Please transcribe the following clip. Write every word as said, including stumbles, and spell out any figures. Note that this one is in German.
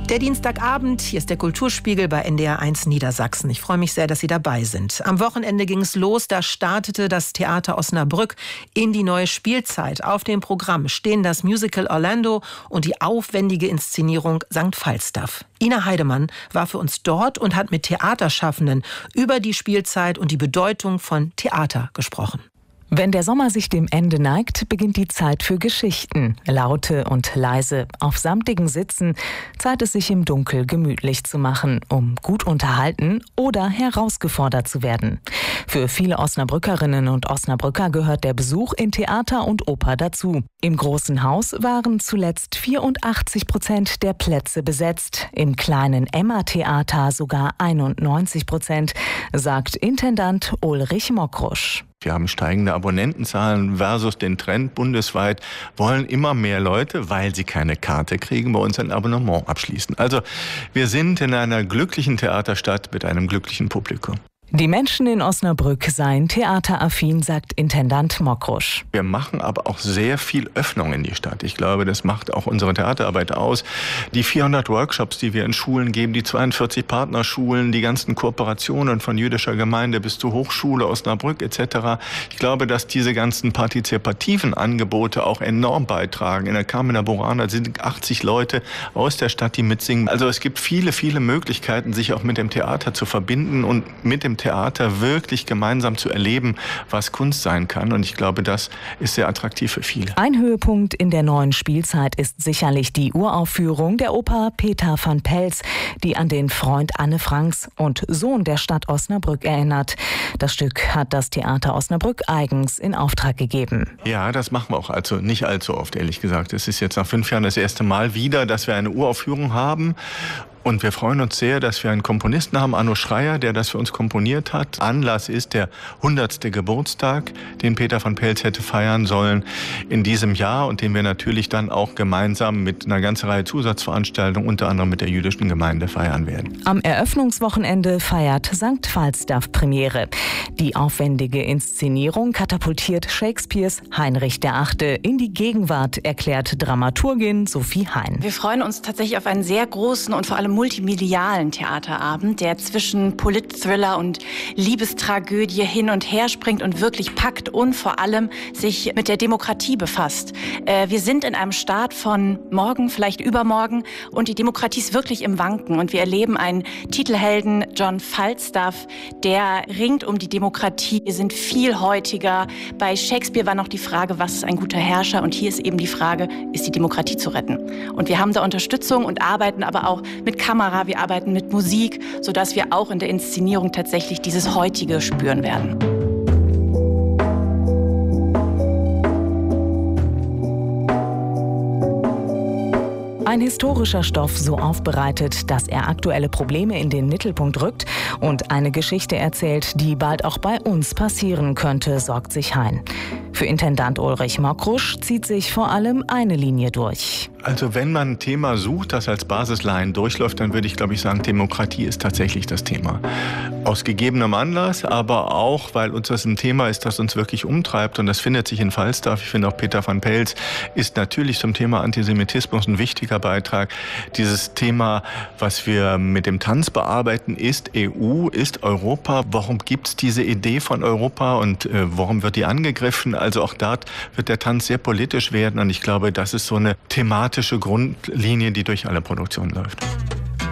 Der Dienstagabend, hier ist der Kulturspiegel bei N D R eins Niedersachsen. Ich freue mich sehr, dass Sie dabei sind. Am Wochenende ging es los, da startete das Theater Osnabrück in die neue Spielzeit. Auf dem Programm stehen das Musical Orlando und die aufwendige Inszenierung Sankt Falstaff. Ina Heidemann war für uns dort und hat mit Theaterschaffenden über die Spielzeit und die Bedeutung von Theater gesprochen. Wenn der Sommer sich dem Ende neigt, beginnt die Zeit für Geschichten. Laute und leise, auf samtigen Sitzen, Zeit es sich im Dunkel gemütlich zu machen, um gut unterhalten oder herausgefordert zu werden. Für viele Osnabrückerinnen und Osnabrücker gehört der Besuch in Theater und Oper dazu. Im Großen Haus waren zuletzt vierundachtzig Prozent der Plätze besetzt, im kleinen Emma-Theater sogar einundneunzig Prozent, sagt Intendant Ulrich Mockrusch. Wir haben steigende Abonnentenzahlen versus den Trend bundesweit, wollen immer mehr Leute, weil sie keine Karte kriegen, bei uns ein Abonnement abschließen. Also wir sind in einer glücklichen Theaterstadt mit einem glücklichen Publikum. Die Menschen in Osnabrück seien theateraffin, sagt Intendant Mockrusch. Wir machen aber auch sehr viel Öffnung in die Stadt. Ich glaube, das macht auch unsere Theaterarbeit aus. Die vierhundert Workshops, die wir in Schulen geben, die zweiundvierzig Partnerschulen, die ganzen Kooperationen von jüdischer Gemeinde bis zur Hochschule Osnabrück et cetera. Ich glaube, dass diese ganzen partizipativen Angebote auch enorm beitragen. In der Carmina Burana sind achtzig Leute aus der Stadt, die mitsingen. Also es gibt viele, viele Möglichkeiten, sich auch mit dem Theater zu verbinden und mit dem Theater wirklich gemeinsam zu erleben, was Kunst sein kann. Und ich glaube, das ist sehr attraktiv für viele. Ein Höhepunkt in der neuen Spielzeit ist sicherlich die Uraufführung der Oper Peter van Pelz, die an den Freund Anne Franks und Sohn der Stadt Osnabrück erinnert. Das Stück hat das Theater Osnabrück eigens in Auftrag gegeben. Ja, das machen wir auch also nicht allzu oft, ehrlich gesagt. Es ist jetzt nach fünf Jahren das erste Mal wieder, dass wir eine Uraufführung haben. Und wir freuen uns sehr, dass wir einen Komponisten haben, Arno Schreier, der das für uns komponiert hat. Anlass ist der hundertste Geburtstag, den Peter van Pelz hätte feiern sollen in diesem Jahr und den wir natürlich dann auch gemeinsam mit einer ganzen Reihe Zusatzveranstaltungen, unter anderem mit der jüdischen Gemeinde, feiern werden. Am Eröffnungswochenende feiert Sankt Falstaff Premiere. Die aufwendige Inszenierung katapultiert Shakespeares Heinrich der Achte in die Gegenwart, erklärt Dramaturgin Sophie Hein. Wir freuen uns tatsächlich auf einen sehr großen und vor allem multimedialen Theaterabend, der zwischen Polit-Thriller und Liebestragödie hin und her springt und wirklich packt und vor allem sich mit der Demokratie befasst. Äh, wir sind in einem Staat von morgen, vielleicht übermorgen, und die Demokratie ist wirklich im Wanken. Und wir erleben einen Titelhelden, John Falstaff, der ringt um die Demokratie. Wir sind viel heutiger. Bei Shakespeare war noch die Frage, was ist ein guter Herrscher? Und hier ist eben die Frage, ist die Demokratie zu retten? Und wir haben da Unterstützung und arbeiten aber auch mit Kamera, wir arbeiten mit Musik, sodass wir auch in der Inszenierung tatsächlich dieses Heutige spüren werden. Ein historischer Stoff so aufbereitet, dass er aktuelle Probleme in den Mittelpunkt rückt und eine Geschichte erzählt, die bald auch bei uns passieren könnte, sorgt sich Hein. Für Intendant Ulrich Mockrusch zieht sich vor allem eine Linie durch. Also wenn man ein Thema sucht, das als Basisline durchläuft, dann würde ich, glaube ich, sagen, Demokratie ist tatsächlich das Thema. Aus gegebenem Anlass, aber auch, weil uns das ein Thema ist, das uns wirklich umtreibt. Und das findet sich in Falstaff. Ich finde auch Peter van Pelz ist natürlich zum Thema Antisemitismus ein wichtiger Beitrag. Dieses Thema, was wir mit dem Tanz bearbeiten, ist E U, ist Europa. Warum gibt es diese Idee von Europa und äh, warum wird die angegriffen? Also auch dort wird der Tanz sehr politisch werden. Und ich glaube, das ist so eine thematische Grundlinie, die durch alle Produktionen läuft.